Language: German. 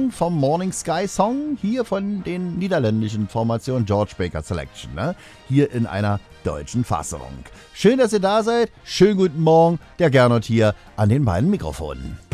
Version vom Morning Sky Song, hier von den niederländischen Formation George Baker Selection, ne? Hier in einer deutschen Fassung. Schön, dass ihr da seid. Schönen guten Morgen, der Gernot hier an den beiden Mikrofonen.